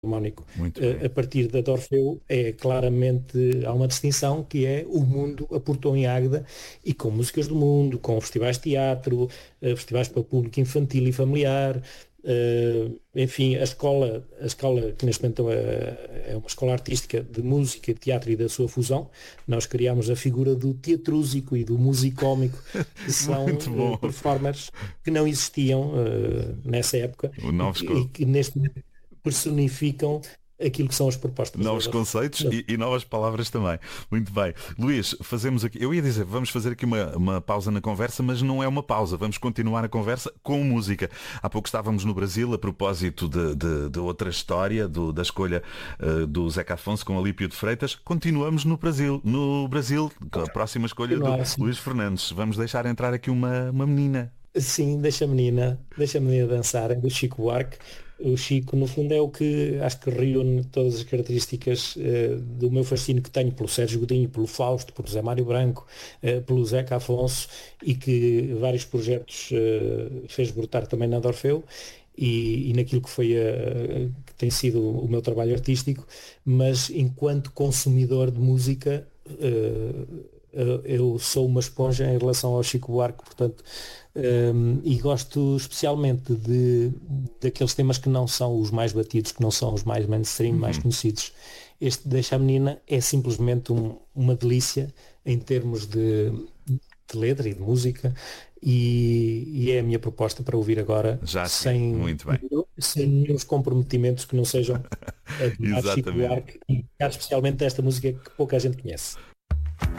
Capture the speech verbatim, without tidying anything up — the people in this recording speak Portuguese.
Filarmónico. Muito A, bem. a partir da de Orfeu é claramente, há uma distinção que é o mundo a Portão e Águeda, e com músicas do mundo, com festivais de teatro, eh, festivais para público infantil e familiar, eh, enfim, a escola, a escola que neste momento é, é uma escola artística de música, teatro e da sua fusão. Nós criámos a figura do teatrúsico e do musicómico, que são Muito eh, bom. performers que não existiam eh, nessa época O e novos, que, co- e que neste momento personificam aquilo que são as propostas da, novos da, conceitos da- e, e novas palavras também. Muito bem. Luís, fazemos aqui. Eu ia dizer, vamos fazer aqui uma, uma pausa na conversa, mas não é uma pausa. Vamos continuar a conversa com música. Há pouco estávamos no Brasil a propósito de, de, de outra história, do- da escolha eh, do Zeca Afonso com Alípio de Freitas. Continuamos no Brasil. No Brasil, com a próxima escolha do continuar assim. Luís Fernandes. Vamos deixar entrar aqui uma, uma menina. Sim, deixa a menina, deixa a menina dançar, é do Chico Buarque. O Chico, no fundo, é o que acho que reúne todas as características eh, do meu fascínio que tenho pelo Sérgio Godinho, pelo Fausto, pelo Zé Mário Branco, eh, pelo Zeca Afonso, e que vários projetos eh, fez brotar também na Dorfeu e, e naquilo que foi a, que tem sido o meu trabalho artístico, mas enquanto consumidor de música, eh, eh, eu sou uma esponja em relação ao Chico Buarque, portanto. Um, e gosto especialmente de, daqueles temas que não são os mais batidos, que não são os mais mainstream, mais Uhum. conhecidos. Este Deixa a Menina é simplesmente um- uma delícia em termos de, de letra e de música, e, e é a minha proposta para ouvir agora Já a seguir. sem, Muito bem. sem nenhum comprometimentos que não sejam a do Chico Exatamente. Buarque, e especialmente esta música que pouca gente conhece.